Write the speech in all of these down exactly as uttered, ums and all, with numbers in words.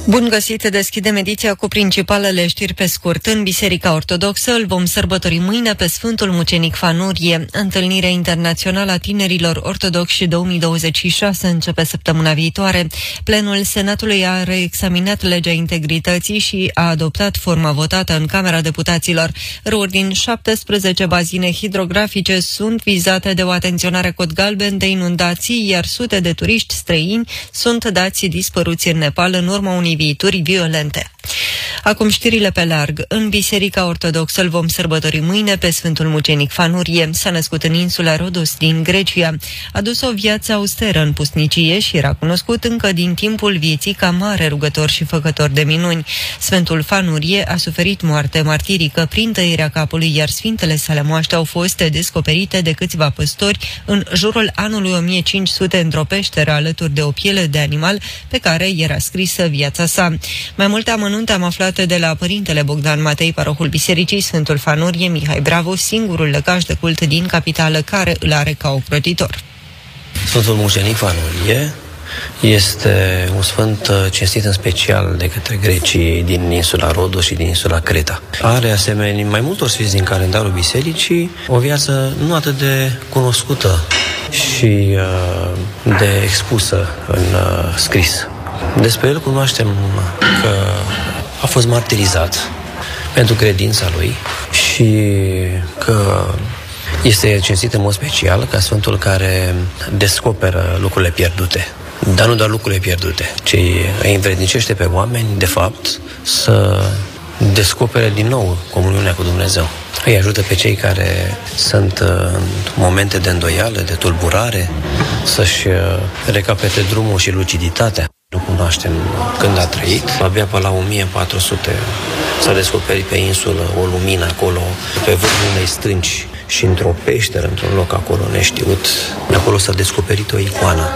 Bun găsit, deschidem ediția cu principalele știri pe scurt. În Biserica Ortodoxă îl vom sărbători mâine pe Sfântul Mucenic Fanurie. Întâlnirea internațională a tinerilor ortodoxi două mii douăzeci și șase începe săptămâna viitoare. Plenul Senatului a reexaminat legea integrității și a adoptat forma votată în Camera Deputaților. Râuri din șaptesprezece bazine hidrografice sunt vizate de o atenționare cod galben de inundații, iar sute de turiști străini sunt dați dispăruți în Nepal în urma unei viituri violente. Acum știrile pe larg. În Biserica Ortodoxă îl vom sărbători mâine pe Sfântul Mucenic Fanurie. S-a născut în insula Rodos din Grecia. A dus o viață austeră în pusnicie și era cunoscut încă din timpul vieții ca mare rugător și făcător de minuni. Sfântul Fanurie a suferit moarte martirică prin tăierea capului, iar sfintele sale moaște au fost descoperite de câțiva păstori în jurul anului o mie cinci sute într-o peșteră alături de o piele de animal pe care era scrisă viața sa. Mai multe amănunte am aflat de la Părintele Bogdan Matei, parohul Bisericii Sfântul Fanurie, Mihai Bravo, singurul lăcaș de cult din capitală care îl are ca ocrotitor. Sfântul Mucenic Fanurie este un sfânt cinstit în special de către grecii din insula Rodos și din insula Creta. Are asemenea mai multor sfinți din calendarul bisericii o viață nu atât de cunoscută și uh, de expusă în uh, scris. Despre el cunoaștem că a fost martirizat pentru credința lui și că este cinstit în mod special ca sfântul care descoperă lucrurile pierdute. Dar nu doar lucrurile pierdute, ci îi învrednicește pe oameni, de fapt, să descopere din nou comuniunea cu Dumnezeu. Îi ajută pe cei care sunt în momente de îndoială, de tulburare, să-și recapete drumul și luciditatea. Nu cunoaștem când a trăit. Abia pe la o mie patru sute s-a descoperit pe insulă o lumină acolo, pe vârful unei stânci și într-o peșteră, într-un loc acolo neștiut. Acolo s-a descoperit o icoană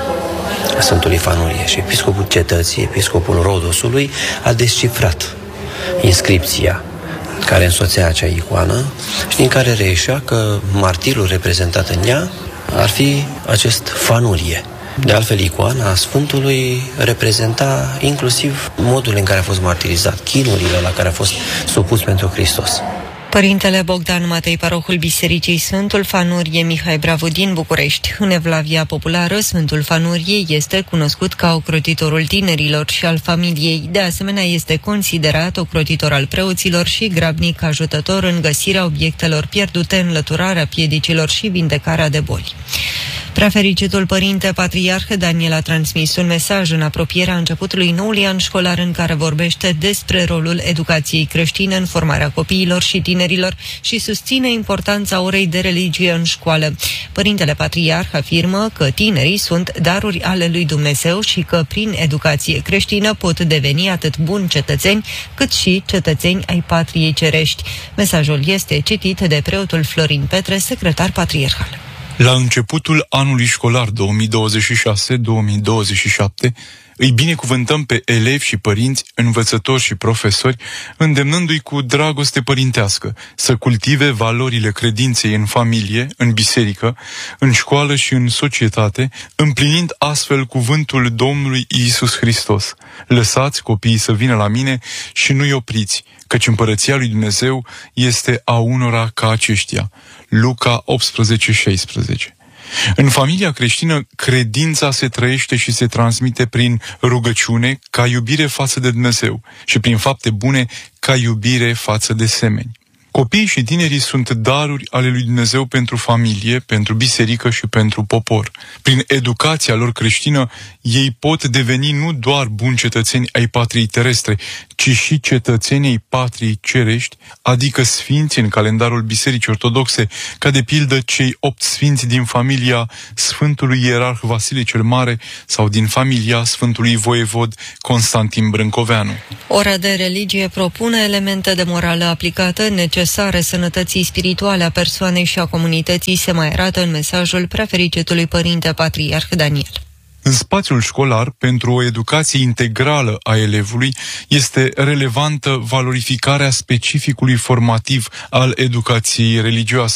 a Sfântului Fanurie și episcopul cetății, episcopul Rodosului, a descifrat inscripția care însoțea acea icoană și din care reieșea că martirul reprezentat în ea ar fi acest Fanurie. De altfel, icoana Sfântului reprezenta inclusiv modul în care a fost martirizat, chinurile la care a fost supus pentru Hristos. Părintele Bogdan Matei, parohul Bisericii Sfântul Fanurie, Mihai Bravo din București. În evlavia populară, Sfântul Fanurie este cunoscut ca ocrotitorul tinerilor și al familiei. De asemenea, este considerat ocrotitor al preoților și grabnic ajutător în găsirea obiectelor pierdute, înlăturarea piedicilor și vindecarea de boli. Preafericitul Părinte Patriarh Daniel a transmis un mesaj în apropierea începutului noului an școlar în care vorbește despre rolul educației creștine în formarea copiilor și tinerilor și susține importanța orei de religie în școală. Părintele Patriarh afirmă că tinerii sunt daruri ale lui Dumnezeu și că prin educație creștină pot deveni atât buni cetățeni cât și cetățeni ai patriei cerești. Mesajul este citit de preotul Florin Petre, secretar patriarhal. La începutul anului școlar două mii douăzeci și șase două mii douăzeci și șapte, îi binecuvântăm pe elevi și părinți, învățători și profesori, îndemnându-i cu dragoste părintească să cultive valorile credinței în familie, în biserică, în școală și în societate, împlinind astfel cuvântul Domnului Iisus Hristos. Lăsați copiii să vină la mine și nu-i opriți, căci împărăția lui Dumnezeu este a unora ca aceștia. Luca optsprezece șaisprezece. În familia creștină, credința se trăiește și se transmite prin rugăciune ca iubire față de Dumnezeu și prin fapte bune ca iubire față de semeni. Copiii și tinerii sunt daruri ale lui Dumnezeu pentru familie, pentru biserică și pentru popor. Prin educația lor creștină, ei pot deveni nu doar buni cetățeni ai patriei terestre, ci și cetățenii ai patriei cerești, adică sfinți în calendarul Bisericii Ortodoxe, ca de pildă cei opt sfinți din familia Sfântului Ierarh Vasile cel Mare sau din familia Sfântului Voievod Constantin Brâncoveanu. Ora de religie propune elemente de morală aplicată necesare sănătății spirituale a persoanei și a comunității, se mai arată în mesajul prefericitului Părinte Patriarh Daniel. În spațiul școlar, pentru o educație integrală a elevului, este relevantă valorificarea specificului formativ al educației religioase.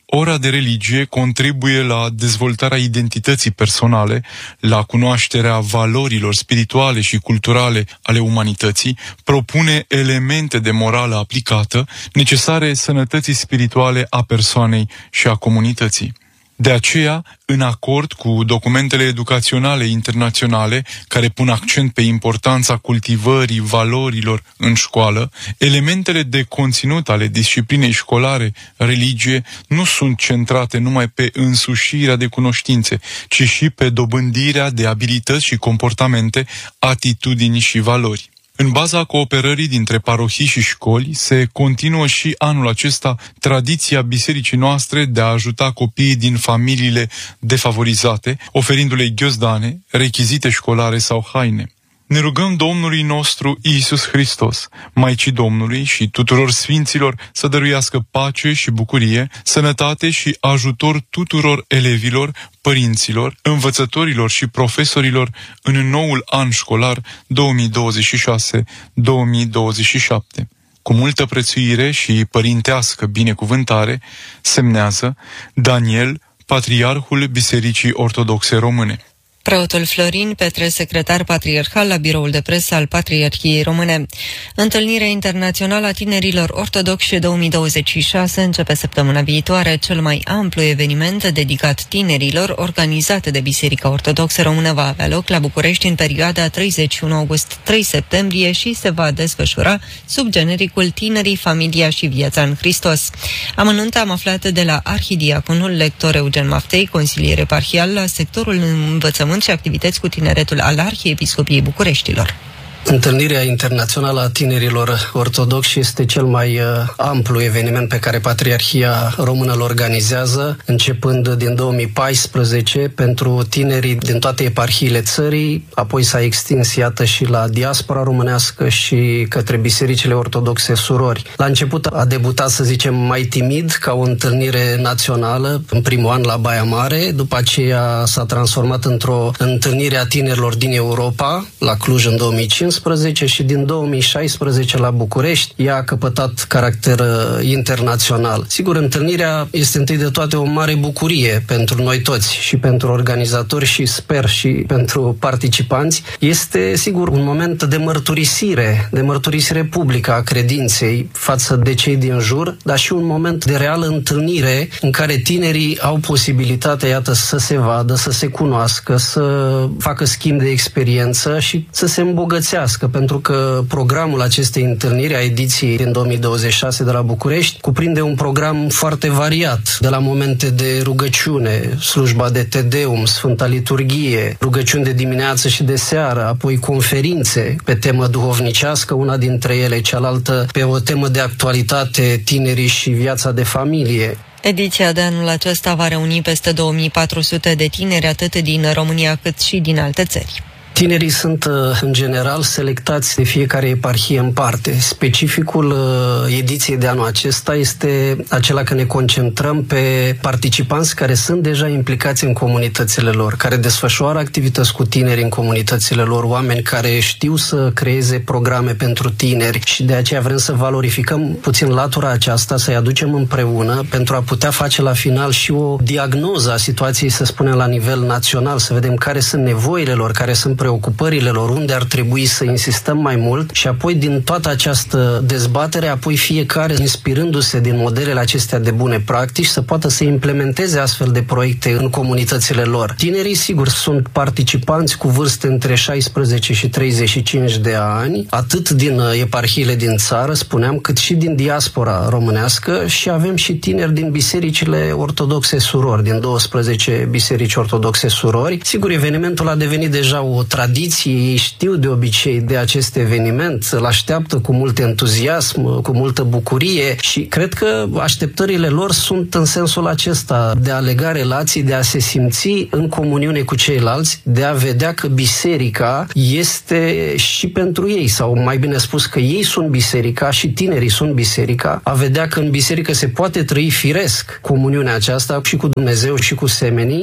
ora de religie contribuie la dezvoltarea identității personale, la cunoașterea valorilor spirituale și culturale ale umanității, propune elemente de morală aplicată necesare sănătății spirituale a persoanei și a comunității. De aceea, în acord cu documentele educaționale internaționale care pun accent pe importanța cultivării valorilor în școală, elementele de conținut ale disciplinei școlare, religie, nu sunt centrate numai pe însușirea de cunoștințe, ci și pe dobândirea de abilități și comportamente, atitudini și valori. În baza cooperării dintre parohii și școli, se continuă și anul acesta tradiția bisericii noastre de a ajuta copiii din familiile defavorizate, oferindu-le ghiozdane, rechizite școlare sau haine. Ne rugăm Domnului nostru Iisus Hristos, Maicii Domnului și tuturor sfinților să dăruiască pace și bucurie, sănătate și ajutor tuturor elevilor, părinților, învățătorilor și profesorilor în noul an școlar două mii douăzeci și șase două mii douăzeci și șapte. Cu multă prețuire și părintească binecuvântare, semnează Daniel, Patriarhul Bisericii Ortodoxe Române. Preotul Florin Petre, secretar patriarhal la biroul de presă al Patriarhiei Române. Întâlnirea internațională a tinerilor ortodoxi două mii douăzeci și șase începe săptămâna viitoare. Cel mai amplu eveniment dedicat tinerilor, organizat de Biserica Ortodoxă Română, va avea loc la București în perioada treizeci și unu august trei septembrie și se va desfășura sub genericul Tinerii, Familia și Viața în Hristos. Amănunte am aflat de la arhidiaconul lector Eugen Maftei, consilier eparhial la sectorul învățământ și activități cu tineretul al Arhiepiscopiei Bucureștilor. Întâlnirea internațională a tinerilor ortodoxi este cel mai uh, amplu eveniment pe care Patriarhia Română îl organizează, începând din două mii paisprezece pentru tinerii din toate eparhiile țării, apoi s-a extins, iată, și la diaspora românească și către bisericile ortodoxe surori. La început a debutat, să zicem, mai timid, ca o întâlnire națională, în primul an la Baia Mare, după aceea s-a transformat într-o întâlnire a tinerilor din Europa, la Cluj în două mii cincisprezece, și din două mii șaisprezece la București ea a căpătat caracter uh, internațional. Sigur, întâlnirea este întâi de toate o mare bucurie pentru noi toți și pentru organizatori și sper și pentru participanți. Este, sigur, un moment de mărturisire, de mărturisire publică a credinței față de cei din jur, dar și un moment de reală întâlnire în care tinerii au posibilitatea, iată, să se vadă, să se cunoască, să facă schimb de experiență și să se îmbogățească, pentru că programul acestei întâlniri, a ediției din două mii douăzeci și șase de la București, cuprinde un program foarte variat, de la momente de rugăciune, slujba de Te Deum, Sfânta Liturghie, rugăciuni de dimineață și de seară, apoi conferințe pe temă duhovnicească, una dintre ele, cealaltă pe o temă de actualitate, tinerii și viața de familie. Ediția de anul acesta va reuni peste două mii patru sute de tineri, atât din România cât și din alte țări. Tinerii sunt, în general, selectați de fiecare eparhie în parte. Specificul ediției de anul acesta este acela că ne concentrăm pe participanți care sunt deja implicați în comunitățile lor, care desfășoară activități cu tineri în comunitățile lor, oameni care știu să creeze programe pentru tineri și de aceea vrem să valorificăm puțin latura aceasta, să-i aducem împreună pentru a putea face la final și o diagnoză a situației, să spunem, la nivel național, să vedem care sunt nevoile lor, care sunt preocupările lor, unde ar trebui să insistăm mai mult și apoi din toată această dezbatere, apoi fiecare, inspirându-se din modelele acestea de bune practici, să poată să implementeze astfel de proiecte în comunitățile lor. Tinerii, sigur, sunt participanți cu vârste între șaisprezece și treizeci și cinci de ani, atât din eparhiile din țară, spuneam, cât și din diaspora românească și avem și tineri din bisericile ortodoxe surori, din douăsprezece biserici ortodoxe surori. Sigur, evenimentul a devenit deja o tradiție, ei știu de obicei de acest eveniment, îl așteaptă cu mult entuziasm, cu multă bucurie și cred că așteptările lor sunt în sensul acesta, de a lega relații, de a se simți în comuniune cu ceilalți, de a vedea că biserica este și pentru ei, sau mai bine spus că ei sunt biserica și tinerii sunt biserica, a vedea că în biserică se poate trăi firesc comuniunea aceasta și cu Dumnezeu și cu semenii.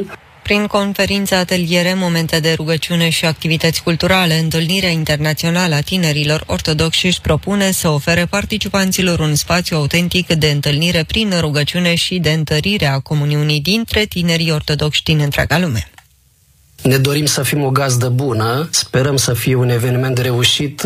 Prin conferința, ateliere, momente de rugăciune și activități culturale, Întâlnirea Internațională a Tinerilor Ortodoxi își propune să ofere participanților un spațiu autentic de întâlnire prin rugăciune și de întărire a comuniunii dintre tinerii ortodoxi din întreaga lume. Ne dorim să fim o gazdă bună, sperăm să fie un eveniment reușit,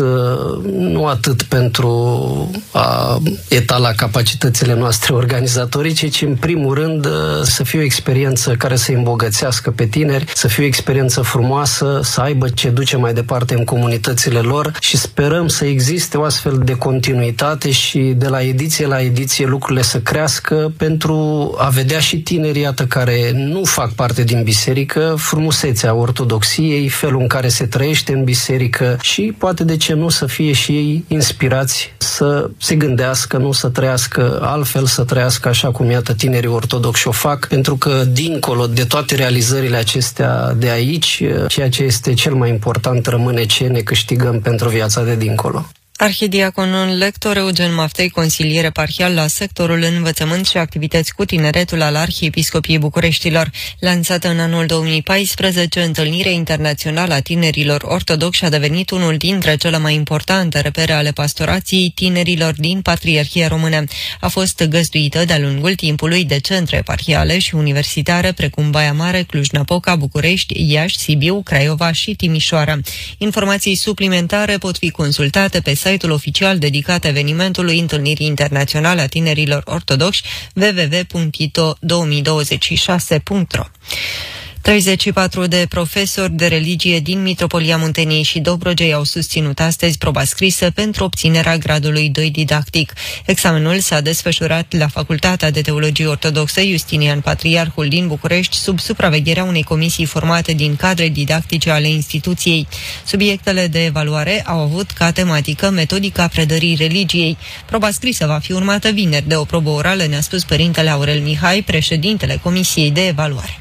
nu atât pentru a etala capacitățile noastre organizatorice, ci în primul rând să fie o experiență care să îi îmbogățească pe tineri, să fie o experiență frumoasă, să aibă ce duce mai departe în comunitățile lor și sperăm să existe o astfel de continuitate și de la ediție la ediție lucrurile să crească pentru a vedea și tinerii, iată, care nu fac parte din biserică, frumusețea ortodoxiei, felul în care se trăiește în biserică și poate de ce nu să fie și ei inspirați să se gândească, nu să trăiască altfel, să trăiască așa cum iată tinerii ortodoxi o fac, pentru că dincolo de toate realizările acestea de aici, ceea ce este cel mai important rămâne ce ne câștigăm pentru viața de dincolo. Arhidiaconul lector Eugen Maftei, consilier eparhial la sectorul învățământ și activități cu tineretul al Arhiepiscopiei Bucureștilor. Lansată în anul două mii paisprezece, Întâlnirea Internațională a Tinerilor Ortodoxi a devenit unul dintre cele mai importante repere ale pastorației tinerilor din Patriarhia Română. A fost găzduită de-a lungul timpului de centre eparhiale și universitare precum Baia Mare, Cluj-Napoca, București, Iași, Sibiu, Craiova și Timișoara. Informații suplimentare pot fi consultate pe site-ul oficial dedicat evenimentului Întâlnirii Internaționale a Tinerilor Ortodoxi w w w punct i t o două mii douăzeci și șase punct r o. treizeci și patru de profesori de religie din Mitropolia Munteniei și Dobrogei au susținut astăzi proba scrisă pentru obținerea gradului doi didactic. Examenul s-a desfășurat la Facultatea de Teologie Ortodoxă Justinian Patriarhul din București sub supravegherea unei comisii formate din cadre didactice ale instituției. Subiectele de evaluare au avut ca tematică metodica predării religiei. Proba scrisă va fi urmată vineri de o probă orală, ne-a spus părintele Aurel Mihai, președintele Comisiei de Evaluare.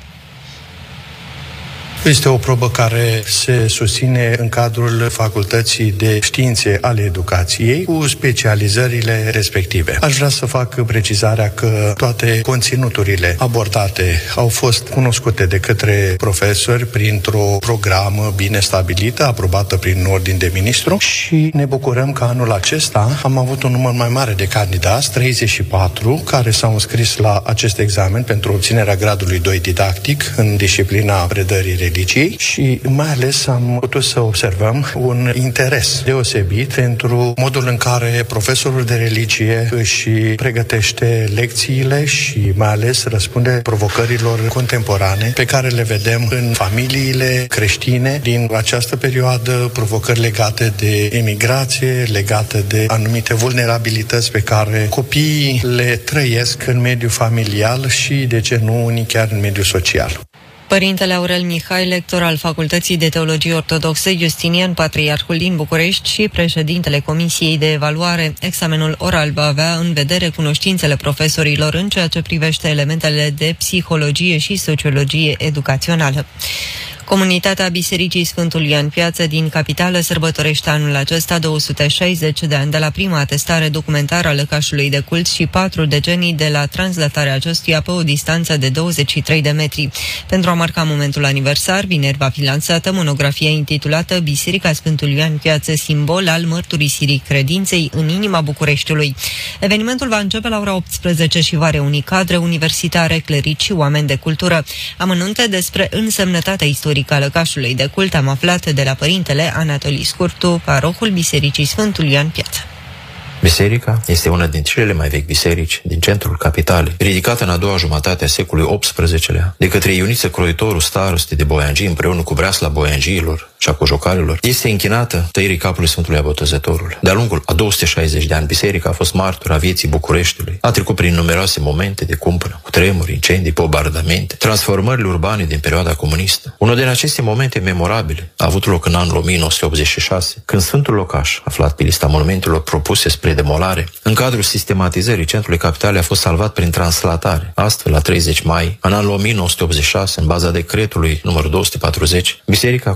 Este o probă care se susține în cadrul Facultății de Științe ale Educației cu specializările respective. Aș vrea să fac precizarea că toate conținuturile abordate au fost cunoscute de către profesori printr-o programă bine stabilită, aprobată prin ordin de ministru și ne bucurăm că anul acesta am avut un număr mai mare de candidați, treizeci și patru, care s-au înscris la acest examen pentru obținerea gradului doi didactic în disciplina predării religiei și mai ales am putut să observăm un interes deosebit pentru modul în care profesorul de religie își pregătește lecțiile și mai ales răspunde provocărilor contemporane pe care le vedem în familiile creștine din această perioadă, provocări legate de emigrație, legate de anumite vulnerabilități pe care copiii le trăiesc în mediul familial și, de ce nu, unii chiar în mediul social. Părintele Aurel Mihai, lector al Facultății de Teologie Ortodoxă Justinian Patriarhul din București și președintele Comisiei de Evaluare. Examenul oral va avea în vedere cunoștințele profesorilor în ceea ce privește elementele de psihologie și sociologie educațională. Comunitatea Bisericii Sfântul Ioan Piață din capitală sărbătorește anul acesta două sute șaizeci de ani de la prima atestare documentară a lăcașului de cult și patru decenii de la translatarea acestuia pe o distanță de douăzeci și trei de metri. Pentru a marca momentul aniversar, vineri va fi lansată monografia intitulată Biserica Sfântul Ioan Piață, simbol al mărturisirii credinței în inima Bucureștiului. Evenimentul va începe la ora optsprezece și va reuni cadre universitare, clerici și oameni de cultură. Amănunte despre însemnătatea istorică a lăcașului de cult am aflat de la părintele Anatolii Scurtu, parohul Bisericii Sfântul Ioan Piață. Biserica este una dintre cele mai vechi biserici din centrul capitalei, ridicată în a doua jumătate a secolului optsprezecelea de către Ioniță Croitorul, staroste de Boiangii, împreună cu breasla boiangiilor și a cojocarilor. Este închinată tăierii capului Sfântului Botezătorul. De-a lungul a două sute șaizeci de ani, biserica a fost martor a vieții Bucureștiului. A trecut prin numeroase momente de cumpănă, cu tremuri, incendii, bombardamente, transformările urbane din perioada comunistă. Unul din aceste momente memorabile a avut loc în anul o mie nouă sute optzeci și șase, când Sfântul Locaș, aflat pe lista monumentelor propuse spre demolare, în cadrul sistematizării centrului capitalei a fost salvat prin translatare. Astfel, la treizeci mai, în anul o mie nouă sute optzeci și șase, în baza decretului numărul două sute patruzeci, biserica, cu o greutate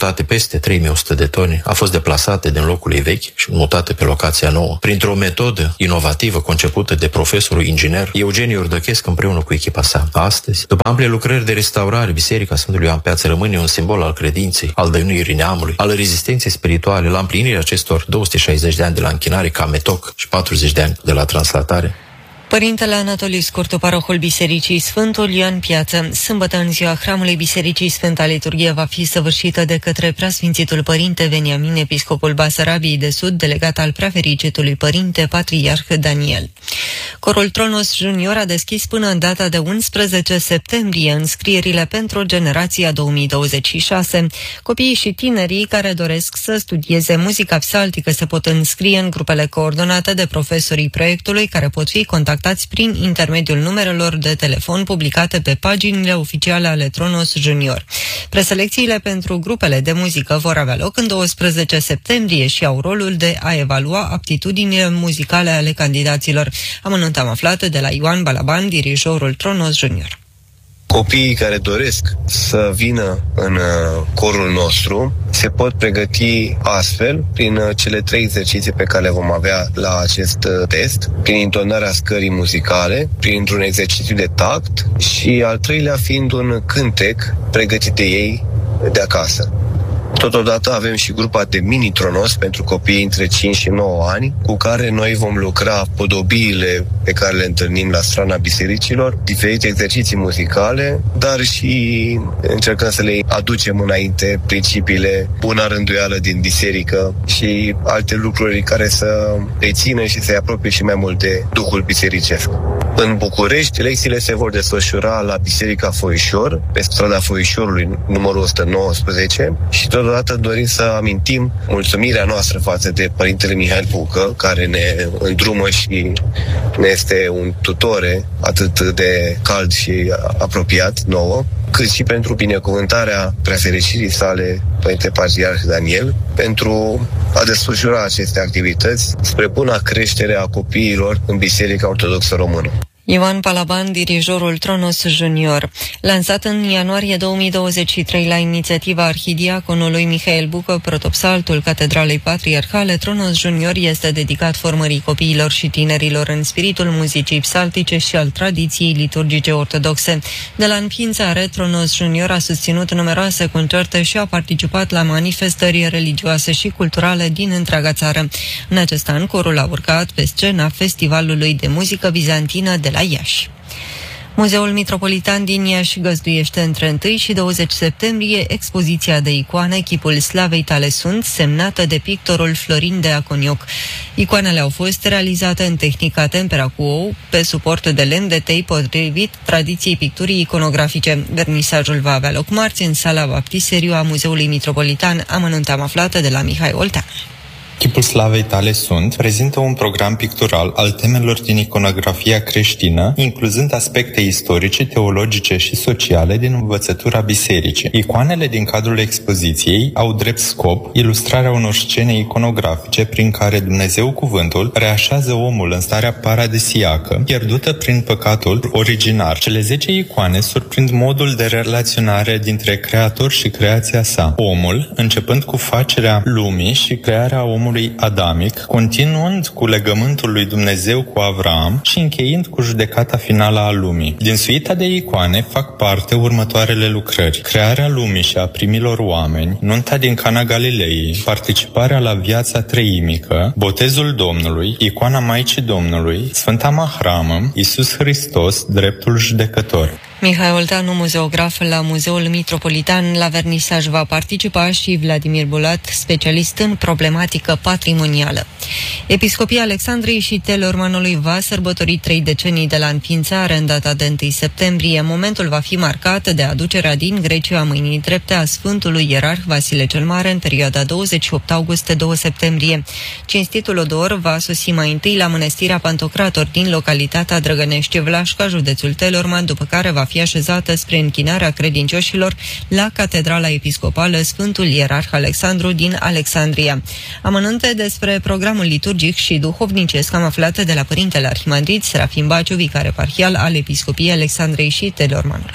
transportate peste trei mii o sută de tone, a fost deplasate din locul ei vechi și mutate pe locația nouă, printr-o metodă inovativă concepută de profesorul inginer Eugeniu Urdăchescu împreună cu echipa sa. Astăzi, după ample lucrări de restaurare, Biserica Sfântului Ioan Piață rămâne un simbol al credinței, al dăinuirii neamului, al rezistenței spirituale la împlinirea acestor două sute șaizeci de ani de la închinare ca metoc și patruzeci de ani de la translatare. Părintele Anatoliu Scurtu, parohul Bisericii Sfântul Ioan Piață, sâmbătă în ziua hramului Bisericii Sfânta Liturghie va fi săvârșită de către Preasfințitul Părinte Veniamin, episcopul Basarabiei de Sud, delegat al Preafericitului Părinte Patriarh Daniel. Corul Tronos Junior a deschis până în data de unsprezece septembrie înscrierile pentru generația două mii douăzeci și șase. Copiii și tinerii care doresc să studieze muzica psaltică se pot înscrie în grupele coordonate de profesorii proiectului, care pot fi contactați prin intermediul numerelor de telefon publicate pe paginile oficiale ale Tronos Junior. Preselecțiile pentru grupele de muzică vor avea loc în douăsprezece septembrie și au rolul de a evalua aptitudinile muzicale ale candidaților. Amănunt am aflat de la Ioan Balaban, dirijorul Tronos Junior. Copiii care doresc să vină în corul nostru se pot pregăti astfel, prin cele trei exerciții pe care le vom avea la acest test, prin intonarea scării muzicale, printr-un exercițiu de tact și al treilea fiind un cântec pregătit de ei de acasă. Totodată avem și grupa de mini-tronos pentru copiii între cinci și nouă ani, cu care noi vom lucra podobiile pe care le întâlnim la strana bisericilor, diferite exerciții muzicale, dar și încercăm să le aducem înainte principiile bună rânduială din biserică și alte lucruri care să îi țină și să-i apropie și mai mult de Duhul bisericesc. În București, lecțiile se vor desfășura la Biserica Foișor, pe strada Foișorului, numărul o sută nouăsprezece, și totodată dorim să amintim mulțumirea noastră față de Părintele Mihail Pucă, care ne îndrumă și ne este un tutore atât de cald și apropiat nouă, cât și pentru binecuvântarea preafericirii sale, Părinte Patriarh Daniel, pentru a desfășura aceste activități spre buna creștere a copiilor în Biserica Ortodoxă Română. Ioan Balaban, dirijorul Tronos Junior. Lansat în ianuarie două mii douăzeci și trei la inițiativa arhidiaconului Mihail Bucă, protopsaltul Catedralei Patriarhale, Tronos Junior este dedicat formării copiilor și tinerilor în spiritul muzicii psaltice și al tradiției liturgice ortodoxe. De la înființare, Tronos Junior a susținut numeroase concerte și a participat la manifestări religioase și culturale din întreaga țară. În acest an, corul a urcat pe scena Festivalului de Muzică Bizantină de la Iași. Muzeul Mitropolitan din Iași găzduiește între întâi și douăzeci septembrie expoziția de icoane Chipul Slavei Tale Sunt, semnată de pictorul Florin de Aconioc. Icoanele au fost realizate în tehnica tempera cu ou, pe suport de lemn de tei, potrivit tradiției picturii iconografice. Vernisajul va avea loc marți în sala Baptisteriu a Muzeului Mitropolitan. Amănunt am aflat de la Mihai Oltean. Chipul Slavei Tale Sunt prezintă un program pictural al temelor din iconografia creștină, incluzând aspecte istorice, teologice și sociale din învățătura bisericii. Icoanele din cadrul expoziției au drept scop ilustrarea unor scene iconografice prin care Dumnezeu Cuvântul reașează omul în starea paradisiacă, pierdută prin păcatul originar. Cele zece icoane surprind modul de relaționare dintre Creator și creația sa. Omul, începând cu facerea lumii și crearea omului adamic, continuând cu legământul lui Dumnezeu cu Avraam și încheind cu judecata finală a lumii. Din suita de icoane fac parte următoarele lucrări: crearea lumii și a primilor oameni, nunta din Cana Galilei, participarea la viața treimică, botezul Domnului, icoana Maicii Domnului, Sfânta Mahramă, Iisus Hristos, dreptul judecător. Mihai Olteanu, muzeograf la Muzeul Mitropolitan, la vernisaj va participa și Vladimir Bulat, specialist în problematică patrimonială. Episcopia Alexandriei și Teleormanului va sărbători trei decenii de la înființare în data de întâi septembrie. Momentul va fi marcat de aducerea din Grecia a mâinii drepte a Sfântului Ierarh Vasile cel Mare în perioada douăzeci și opt august - doi septembrie. Cinstitul odor va sosi mai întâi la Mănăstirea Pantocrator din localitatea Drăgănești Vlașca, județul Teleorman, după care va fi așezată spre închinarea credincioșilor la Catedrala Episcopală Sfântul Ierarh Alexandru din Alexandria. Amănunte despre programul liturgic și duhovnicesc am aflat de la Părintele Arhimandrit Serafim Baciu, vicar eparhial al Episcopiei Alexandrei și Teleormanului.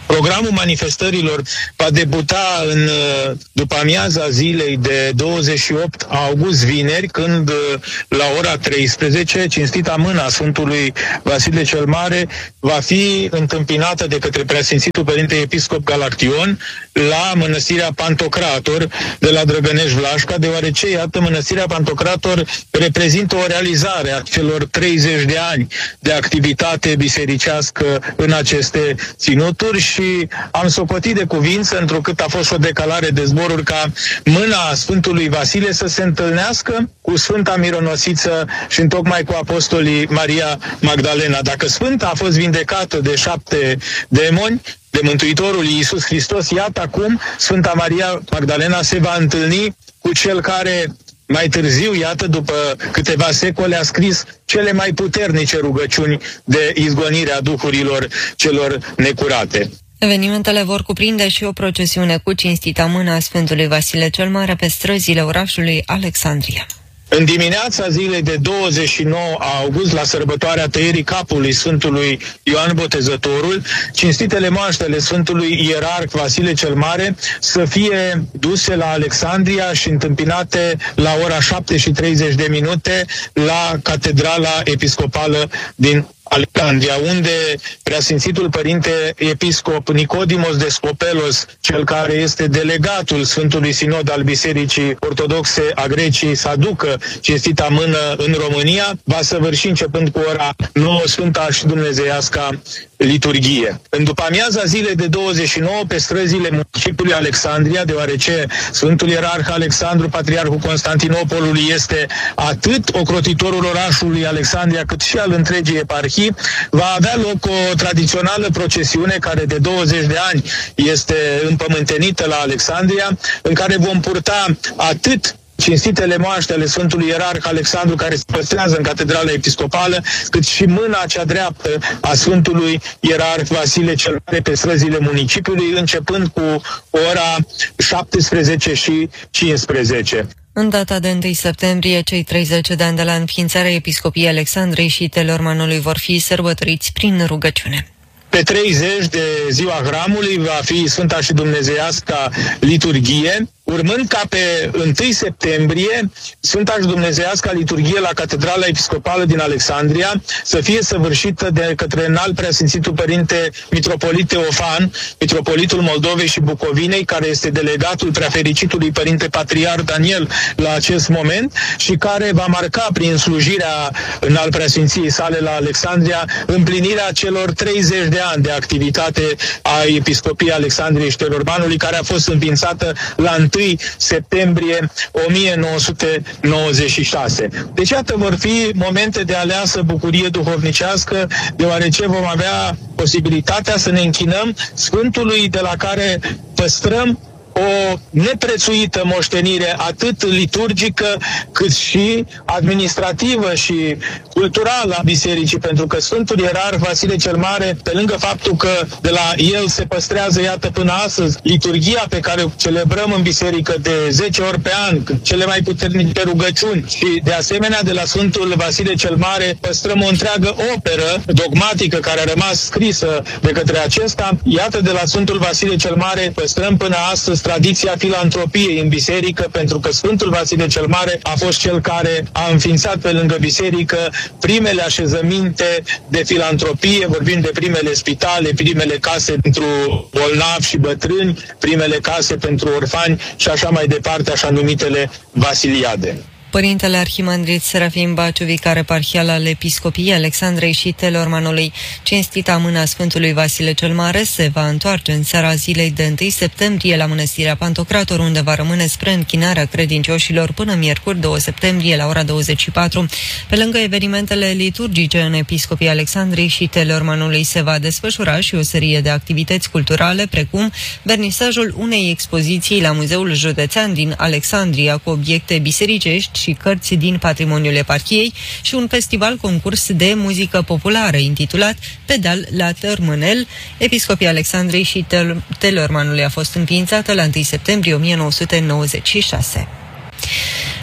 Programul manifestărilor va debuta în după amiaza zilei de douăzeci și opt august, vineri, când la ora treisprezece, cinstita mâna Sfântului Vasile cel Mare va fi întâmpinată de către Preasfințitul Părinte Episcop Galaction la Mănăstirea Pantocrator de la Drăgănești Vlașca, deoarece, iată, Mănăstirea Pantocrator reprezintă o realizare a celor treizeci de ani de activitate bisericească în aceste ținuturi și am socotit de cuvință, întrucât a fost o decalare de zboruri, ca mâna Sfântului Vasile să se întâlnească cu Sfânta Mironosiță și întocmai cu apostolii Maria Magdalena. Dacă Sfânta a fost vindecată de șapte demoni, de Mântuitorul Iisus Hristos, iată acum Sfânta Maria Magdalena se va întâlni cu cel care mai târziu, iată, după câteva secole, a scris cele mai puternice rugăciuni de izgonire a duhurilor celor necurate. Evenimentele vor cuprinde și o procesiune cu cinstita mână a Sfântului Vasile cel Mare pe străzile orașului Alexandria. În dimineața zilei de douăzeci și nouă august, la sărbătoarea tăierii capului Sfântului Ioan Botezătorul, cinstitele moaștele Sfântului Ierarh Vasile cel Mare să fie duse la Alexandria și întâmpinate la ora șapte și treizeci de minute la Catedrala Episcopală din Alexandria, unde Preasfințitul Părinte Episcop Nicodimos Descopelos, cel care este delegatul Sfântului Sinod al Bisericii Ortodoxe a Greciei, să aducă cinstita mână în România, va săvârși începând cu ora nouă Sfânta și Dumnezeiasca liturghie. În după amiaza zilei de douăzeci și nouă, pe străzile municipiului Alexandria, deoarece Sfântul Ierarh Alexandru, Patriarhul Constantinopolului, este atât ocrotitorul orașului Alexandria, cât și al întregii eparhii, va avea loc o tradițională procesiune care de douăzeci de ani este împământenită la Alexandria, în care vom purta atât cinstitele moaște ale Sfântului Ierarh Alexandru, care se păstrează în Catedrala Episcopală, cât și mâna cea dreaptă a Sfântului Ierarh Vasile cel Mare pe străzile municipiului, începând cu ora șaptesprezece și cincisprezece. În data de întâi septembrie, cei treizeci de ani de la înființarea Episcopiei Alexandrei și Telormanului vor fi sărbătoriți prin rugăciune. Pe treizeci de ziua Hramului va fi Sfânta și Dumnezeiasca liturghie, urmând ca pe întâi septembrie Sfânta și Dumnezeiasca liturghie la Catedrala Episcopală din Alexandria să fie săvârșită de către înalt preasfințitul Părinte Mitropolit Teofan, Mitropolitul Moldovei și Bucovinei, care este delegatul preafericitului Părinte Patriarh Daniel la acest moment și care va marca prin slujirea înalt preasfinției sale la Alexandria împlinirea celor treizeci de ani de activitate a Episcopiei Alexandriei și Telormanului, care a fost înființată la întâi septembrie o mie nouă sute nouăzeci și șase. Deci, iată, vor fi momente de aleasă bucurie duhovnicească, deoarece vom avea posibilitatea să ne închinăm Sfântului de la care păstrăm o neprețuită moștenire atât liturgică cât și administrativă și culturală a bisericii, pentru că Sfântul Ierarh Vasile cel Mare, pe lângă faptul că de la el se păstrează, iată, până astăzi liturghia pe care o celebrăm în biserică de zece ori pe an, cele mai puternice rugăciuni, și de asemenea de la Sfântul Vasile cel Mare păstrăm o întreagă operă dogmatică care a rămas scrisă de către acesta, iată, de la Sfântul Vasile cel Mare păstrăm până astăzi tradiția filantropiei în biserică, pentru că Sfântul Vasile cel Mare a fost cel care a înființat pe lângă biserică primele așezăminte de filantropie, vorbim de primele spitale, primele case pentru bolnavi și bătrâni, primele case pentru orfani și așa mai departe, așa numitele vasiliade. Părintele Arhimandrit Serafim Baciu, vicar eparhial al Episcopiei Alexandrei și Telormanului, cinstita mâna Sfântului Vasile cel Mare, se va întoarce în seara zilei de întâi septembrie la Mănăstirea Pantocrator, unde va rămâne spre închinarea credincioșilor până miercuri doi septembrie la ora douăzeci și patru. Pe lângă evenimentele liturgice în Episcopia Alexandrei și Telormanului se va desfășura și o serie de activități culturale, precum vernisajul unei expoziții la Muzeul Județean din Alexandria cu obiecte bisericești și cărți din patrimoniul eparhiei și un festival concurs de muzică populară intitulat Pedal la Tărmânel. Episcopia Alexandrei și Telormanului a fost înființată la întâi septembrie o mie nouă sute nouăzeci și șase.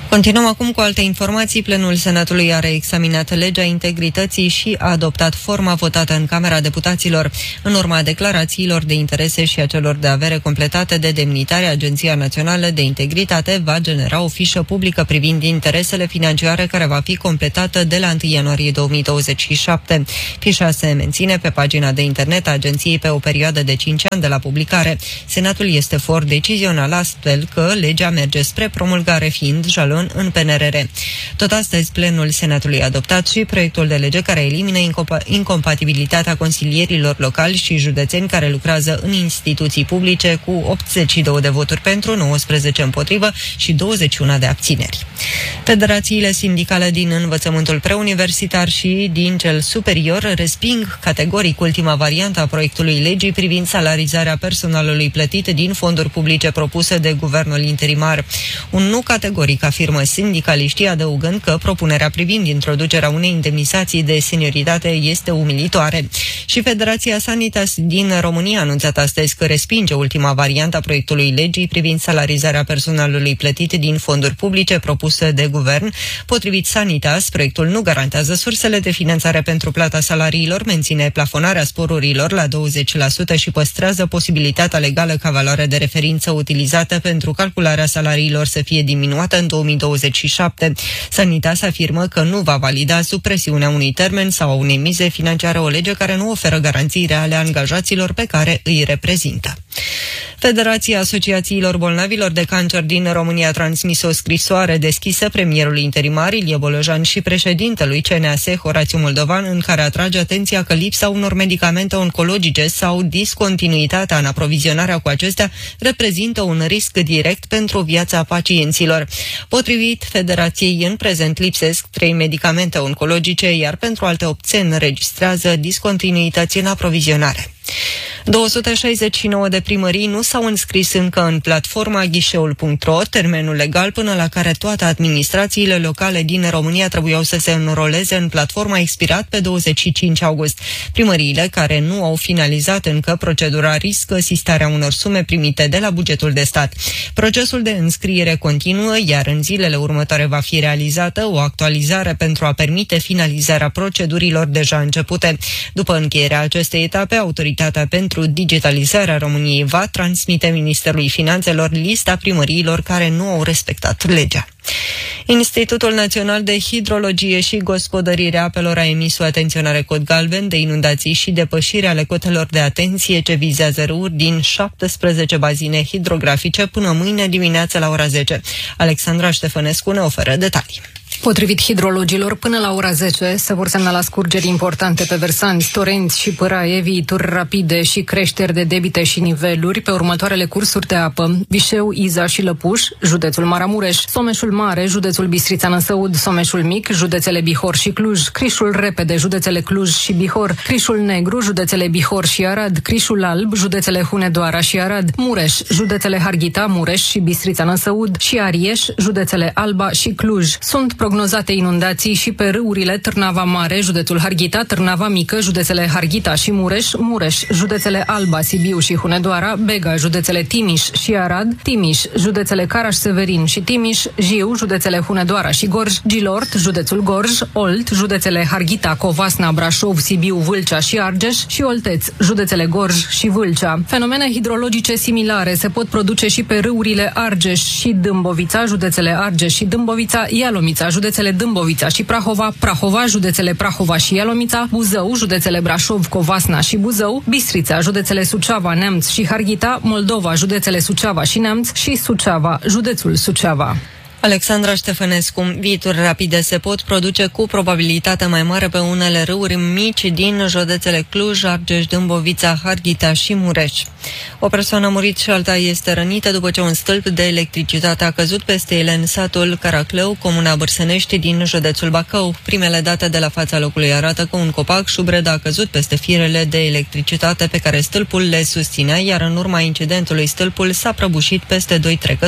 Continuăm acum cu alte informații. Plenul Senatului a reexaminat legea integrității și a adoptat forma votată în Camera Deputaților. În urma declarațiilor de interese și a celor de avere completate de demnitari, Agenția Națională de Integritate va genera o fișă publică privind interesele financiare care va fi completată de la întâi ianuarie două mii douăzeci și șapte. Fișa se menține pe pagina de internet a agenției pe o perioadă de cinci ani de la publicare. Senatul este for decizional, astfel că legea merge spre promulgare, fiind jalon în P N R R. Tot astăzi, plenul Senatului a adoptat și proiectul de lege care elimină incompa- incompatibilitatea consilierilor locali și județeni care lucrează în instituții publice, cu optzeci și doi de voturi pentru, nouăsprezece împotrivă și douăzeci și unu de abțineri. Federațiile sindicale din învățământul preuniversitar și din cel superior resping categoric ultima variantă a proiectului legii privind salarizarea personalului plătit din fonduri publice propuse de guvernul interimar. Un nu categoric, afirmă sindicaliștii, adăugând că propunerea privind introducerea unei indemnizații de senioritate este umilitoare. Și Federația Sanitas din România a anunțat astăzi că respinge ultima variantă a proiectului legii privind salarizarea personalului plătit din fonduri publice propusă de guvern. Potrivit Sanitas, proiectul nu garantează sursele de finanțare pentru plata salariilor, menține plafonarea sporurilor la douăzeci la sută și păstrează posibilitatea legală ca valoarea de referință utilizată pentru calcularea salariilor să fie diminuată în două mii douăzeci și șapte. Sanitas afirmă că nu va valida sub presiunea unui termen sau a unei mize financiare o lege care nu oferă garanții reale angajaților pe care îi reprezintă. Federația Asociațiilor Bolnavilor de Cancer din România a transmis o scrisoare deschisă premierului interimar Ilie Bolojan și președintelui C N A S Horațiu Moldovan, în care atrage atenția că lipsa unor medicamente oncologice sau discontinuitatea în aprovizionarea cu acestea reprezintă un risc direct pentru viața pacienților. Potrivit Federației, în prezent lipsesc trei medicamente oncologice, iar pentru alte opt se înregistrează discontinuități în aprovizionare. două sute șaizeci și nouă de primării nu s-au înscris încă în platforma ghișeul punct ro, termenul legal până la care toate administrațiile locale din România trebuiau să se înroleze în platforma expirat pe douăzeci și cinci august. Primăriile care nu au finalizat încă procedura riscă sistarea unor sume primite de la bugetul de stat. Procesul de înscriere continuă, iar în zilele următoare va fi realizată o actualizare pentru a permite finalizarea procedurilor deja începute. După încheierea acestei etape, Autoritatea pentru Digitalizarea României va transmite Ministerului Finanțelor lista primăriilor care nu au respectat legea. Institutul Național de Hidrologie și Gospodărire Apelor a emis o atenționare cod galben de inundații și depășire ale cotelor de atenție ce vizează râuri din șaptesprezece bazine hidrografice până mâine dimineață la ora zece. Alexandra Ștefănescu ne oferă detalii. Potrivit hidrologilor, până la ora zece se vor semnala scurgeri importante pe versanți, torenți și pâraie, viituri rapide și creșteri de debite și niveluri pe următoarele cursuri de apă: Vișeu, Iza și Lăpuș, județul Maramureș; Someșul Mare, județul Bistrița-Năsăud; Someșul Mic, județele Bihor și Cluj; Crișul Repede, județele Cluj și Bihor; Crișul Negru, județele Bihor și Arad; Crișul Alb, județele Hunedoara și Arad; Mureș, județele Harghita, Mureș și Bistrița-Năsăud; și Arieș, județele Alba și Cluj. Sunt prognozate inundații și pe râurile Târnava Mare, județul Harghita; Târnava Mică, județele Harghita și Mureș; Mureș, județele Alba, Sibiu și Hunedoara; Bega, județele Timiș și Arad; Timiș, județele Caraș-Severin și Timiș; Jiu, județele Hunedoara și Gorj; Gilort, județul Gorj; Olt, județele Harghita, Covasna, Brașov, Sibiu, Vâlcea și Argeș; și Olteț, județele Gorj și Vâlcea. Fenomene hidrologice similare se pot produce și pe râurile Argeș și Dâmbovița, județele Argeș și Dâmbovița; Ialomița, județele Dâmbovița și Prahova; Prahova, județele Prahova și Ialomița; Buzău, județele Brașov, Covasna și Buzău; Bistrița, județele Suceava, Neamț și Harghita; Moldova, județele Suceava și Neamț; și Suceava, județul Suceava. Alexandra Ștefănescu. Viituri rapide se pot produce cu probabilitate mai mare pe unele râuri mici din județele Cluj, Argeș, Dâmbovița, Harghita și Mureș. O persoană a murit și alta este rănită după ce un stâlp de electricitate a căzut peste ele în satul Caraclău, comuna Bârsănești din județul Bacău. Primele date de la fața locului arată că un copac șubred a căzut peste firele de electricitate pe care stâlpul le susținea, iar în urma incidentului stâlpul s-a prăbușit peste doi trecători.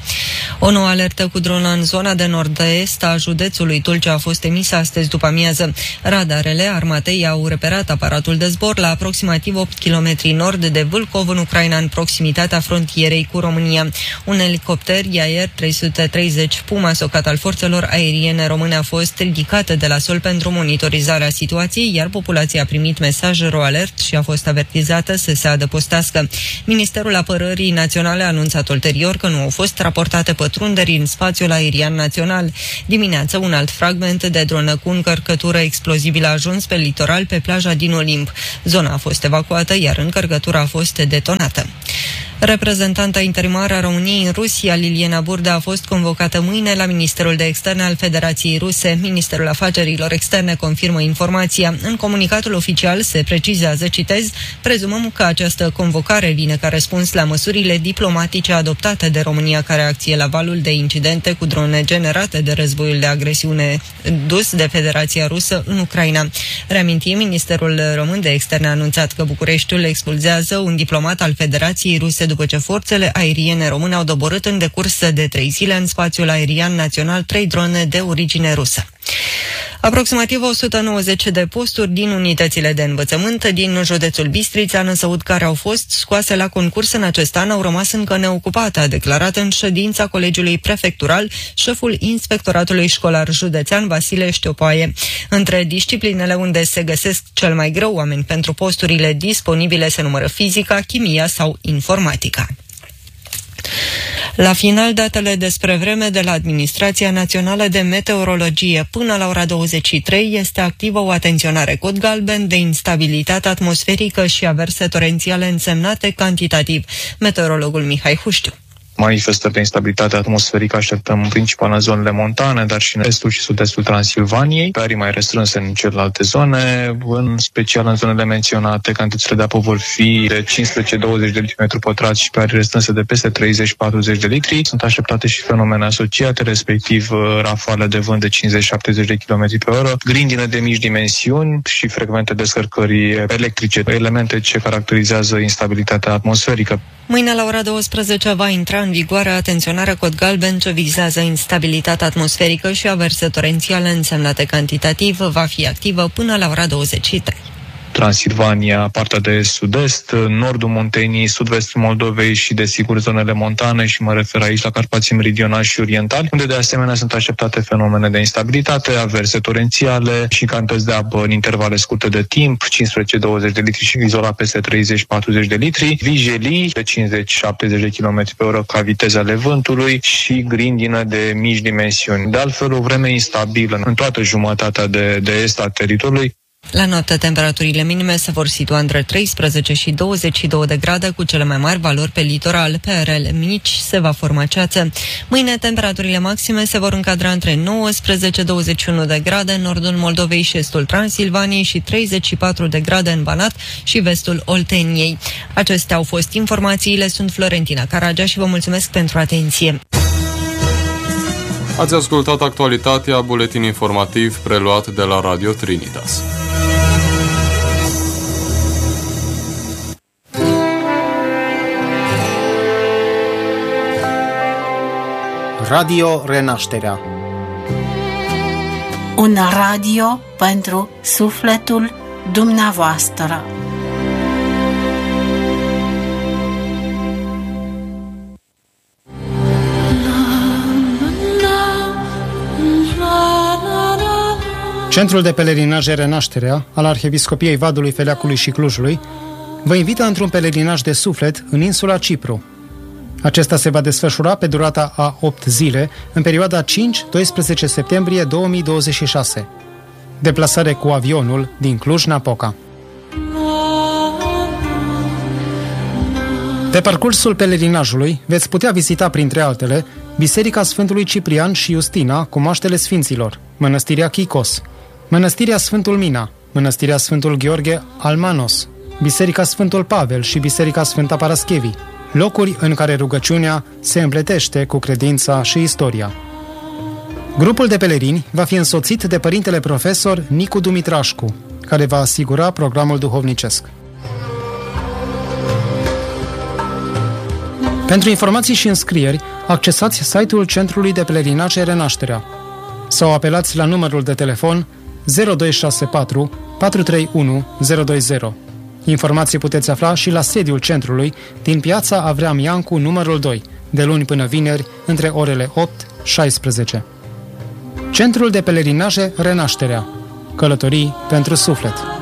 O nouă alertă cu dronă în zona de nord-est a județului Tulcea a fost emisă astăzi după amiază. Radarele armatei au reperat aparatul de zbor la aproximativ opt kilometri nord de Vâlcov, în Ucraina, în proximitatea frontierei cu România. Un elicopter Iaier trei sute treizeci Puma, socat al forțelor aeriene române, a fost ridicat de la sol pentru monitorizarea situației, iar populația a primit mesaj ro-alert și a fost avertizată să se adăpostească. Ministerul Apărării Naționale a anunțat ulterior că nu au fost raportate pătrunderi în spațiul aerian național. Dimineață, un alt fragment de dronă cu încărcătură explozibilă a ajuns pe litoral, pe plaja din Olimp. Zona a fost evacuată, iar încărcătura a fost detonată. Reprezentanta interimară a României în Rusia, Liliana Burda, a fost convocată mâine la Ministerul de Externe al Federației Ruse. Ministerul Afacerilor Externe confirmă informația. În comunicatul oficial se precizează, citez, prezumăm că această convocare vine ca răspuns la măsurile diplomatice adoptate de România ca reacție la valul de incidente cu drone generate de războiul de agresiune dus de Federația Rusă în Ucraina. Reamintim, Ministerul Român de Externe a anunțat că Bucureștiul expulzează un diplomat al Federației Ruse după ce forțele aeriene române au doborât în decurs de trei zile în spațiul aerian național trei drone de origine rusă. Aproximativ o sută nouăzeci de posturi din unitățile de învățământ din județul Bistrița, Năsăud, care au fost scoase la concurs în acest an, au rămas încă neocupate, a declarat în ședința Colegiului Prefectural șeful Inspectoratului Școlar Județean, Vasile Știopaie. Între disciplinele unde se găsesc cel mai greu oameni pentru posturile disponibile se numără fizica, chimia sau informatica. La final, datele despre vreme de la Administrația Națională de Meteorologie. Până la ora douăzeci și trei este activă o atenționare cod galben de instabilitate atmosferică și averse torențiale însemnate cantitativ. Meteorologul Mihai Huștiu. Manifestări de instabilitate atmosferică așteptăm în principal în zonele montane, dar și în estul și sud-estul Transilvaniei, perii mai restrânse în celelalte zone, în special în zonele menționate, cantitățile de apă vor fi de cincisprezece douăzeci de litri metru pătrat și perii restrânse de peste treizeci patruzeci de litri. Sunt așteptate și fenomene asociate, respectiv rafale de vânt de cincizeci șaptezeci de kilometri pe oră, grindine de mici dimensiuni și frecvente descărcări electrice, elemente ce caracterizează instabilitatea atmosferică. Mâine la ora douăsprezece va intra în vigoare atenționarea cod galben ce vizează instabilitatea atmosferică și averse torențiale însemnate cantitativ, va fi activă până la ora douăzeci și trei. Transilvania, partea de sud-est, nordul Munteniei, sud-vestul Moldovei și, desigur, zonele montane, și mă refer aici la Carpații meridionali și orientali, unde de asemenea sunt așteptate fenomene de instabilitate, averse torențiale și cantități de apă în intervale scurte de timp, cincisprezece douăzeci de litri și izolat peste treizeci patruzeci de litri, vijelii de cincizeci șaptezeci de kilometri pe oră ca viteze ale vântului și grindină de mici dimensiuni. De altfel, o vreme instabilă în toată jumătatea de, de est a teritoriului. La noapte, temperaturile minime se vor situa între treisprezece și douăzeci și două de grade, cu cele mai mari valori pe litoral. Pe arele mici se va forma ceață. Mâine, temperaturile maxime se vor încadra între nouăsprezece douăzeci și unu de grade în nordul Moldovei și estul Transilvaniei și treizeci și patru de grade în Banat și vestul Olteniei. Acestea au fost informațiile. Sunt Florentina Caragea și vă mulțumesc pentru atenție. Ați ascultat actualitatea, buletin informativ preluat de la Radio Trinitas. Radio Renașterea. Un radio pentru sufletul dumneavoastră. Centrul de pelerinaj Renașterea al Arhiepiscopiei Vadului, Feleacului și Clujului vă invită într-un pelerinaj de suflet în insula Cipru. Acesta se va desfășura pe durata a opt zile, în perioada cinci doisprezece septembrie două mii douăzeci și șase. Deplasare cu avionul din Cluj-Napoca. Pe parcursul pelerinajului veți putea vizita, printre altele, Biserica Sfântului Ciprian și Justina cu moaștele Sfinților, Mănăstirea Chicos, Mănăstirea Sfântul Mina, Mănăstirea Sfântul Gheorghe Almanos, Biserica Sfântul Pavel și Biserica Sfânta Paraschevii, locuri în care rugăciunea se împletește cu credința și istoria. Grupul de pelerini va fi însoțit de părintele profesor Nicu Dumitrașcu, care va asigura programul duhovnicesc. Pentru informații și înscrieri, accesați site-ul Centrului de Pelerinaje Renașterea sau apelați la numărul de telefon zero doi șase patru patru trei unu zero doi zero. Informații puteți afla și la sediul centrului din Piața Avram Iancu, numărul doi, de luni până vineri, între orele opt - șaisprezece. Centrul de Pelerinaje Renașterea. Călătorii pentru suflet.